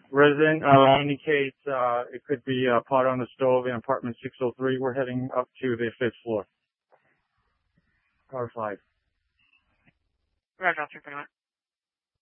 Resident indicates it could be a pot on the stove in apartment 603. We're heading up to the 5th floor. Car 5. Roger, I'll check that out.